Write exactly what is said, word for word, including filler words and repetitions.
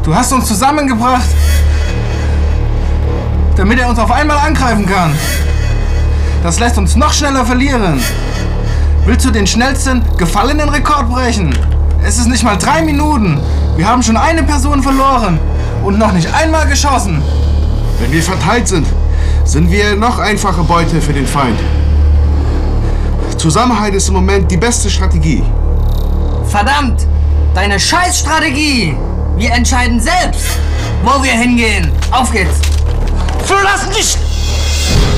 Du hast uns zusammengebracht, damit er uns auf einmal angreifen kann. Das lässt uns noch schneller verlieren. Willst du den schnellsten gefallenen Rekord brechen? Es ist nicht mal drei Minuten. Wir haben schon eine Person verloren und noch nicht einmal geschossen. Wenn wir verteilt sind, sind wir noch einfache Beute für den Feind. Zusammenhalt ist im Moment die beste Strategie. Verdammt! Deine Scheißstrategie! Wir entscheiden selbst, wo wir hingehen. Auf geht's! Verlass dich!